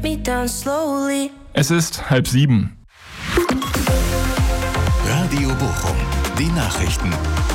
me down slowly. Es ist 6:30. Radio Bochum, die Nachrichten.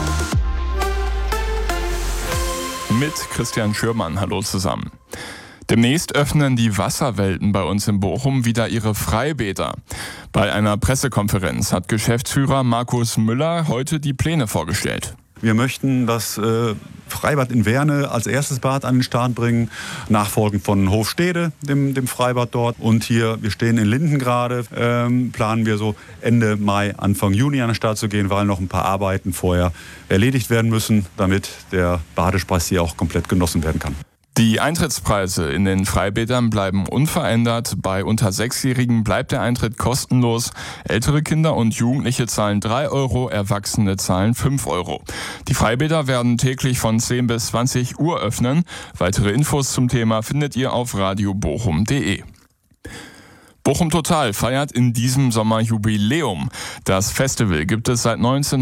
Mit Christian Schürmann, hallo zusammen. Demnächst öffnen die Wasserwelten bei uns in Bochum wieder ihre Freibäder. Bei einer Pressekonferenz hat Geschäftsführer Markus Müller heute die Pläne vorgestellt. Wir möchten das Freibad in Werne als erstes Bad an den Start bringen, nachfolgend von Hofstede, dem Freibad dort. Und hier, wir stehen in Linden gerade, planen wir so Ende Mai, Anfang Juni an den Start zu gehen, weil noch ein paar Arbeiten vorher erledigt werden müssen, damit der Badespaß hier auch komplett genossen werden kann. Die Eintrittspreise in den Freibädern bleiben unverändert. Bei unter 6-Jährigen bleibt der Eintritt kostenlos. Ältere Kinder und Jugendliche zahlen 3 €, Erwachsene zahlen 5 €. Die Freibäder werden täglich von 10 bis 20 Uhr öffnen. Weitere Infos zum Thema findet ihr auf radiobochum.de. Bochum Total feiert in diesem Sommer Jubiläum. Das Festival gibt es seit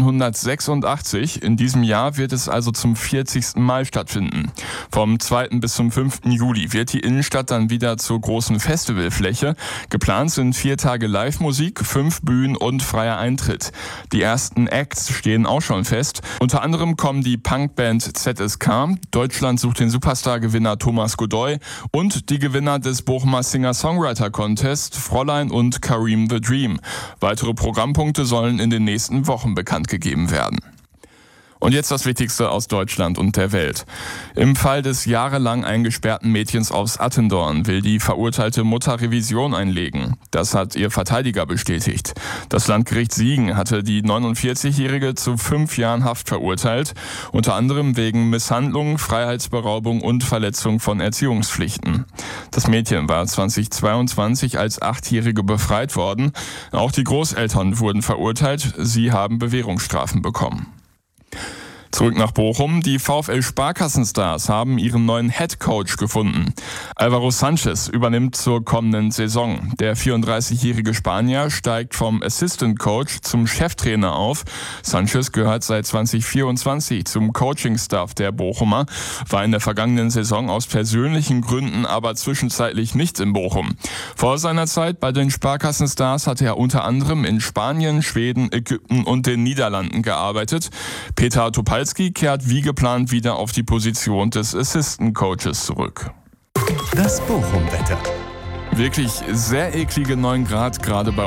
1986. In diesem Jahr wird es also zum 40. Mal stattfinden. Vom 2. bis zum 5. Juli wird die Innenstadt dann wieder zur großen Festivalfläche. Geplant sind 4 Tage Live-Musik, 5 Bühnen und freier Eintritt. Die ersten Acts stehen auch schon fest. Unter anderem kommen die Punkband ZSK, Deutschland sucht den Superstar-Gewinner Thomas Godoy und die Gewinner des Bochumer Singer-Songwriter-Contest Fräulein und Kareem the Dream. Weitere Programmpunkte sollen in den nächsten Wochen bekannt gegeben werden. Und jetzt das Wichtigste aus Deutschland und der Welt. Im Fall des jahrelang eingesperrten Mädchens aus Attendorn will die verurteilte Mutter Revision einlegen. Das hat ihr Verteidiger bestätigt. Das Landgericht Siegen hatte die 49-Jährige zu 5 Jahren Haft verurteilt, unter anderem wegen Misshandlung, Freiheitsberaubung und Verletzung von Erziehungspflichten. Das Mädchen war 2022 als 8-Jährige befreit worden. Auch die Großeltern wurden verurteilt. Sie haben Bewährungsstrafen bekommen. Zurück nach Bochum. Die VfL Sparkassenstars haben ihren neuen Headcoach gefunden. Alvaro Sanchez übernimmt zur kommenden Saison. Der 34-jährige Spanier steigt vom Assistant Coach zum Cheftrainer auf. Sanchez gehört seit 2024 zum Coaching-Staff der Bochumer, war in der vergangenen Saison aus persönlichen Gründen aber zwischenzeitlich nicht in Bochum. Vor seiner Zeit bei den Sparkassenstars hatte er unter anderem in Spanien, Schweden, Ägypten und den Niederlanden gearbeitet. Peter Topalski kehrt wie geplant wieder auf die Position des Assistant Coaches zurück. Das Bochum-Wetter. Wirklich sehr eklige 9 Grad gerade bei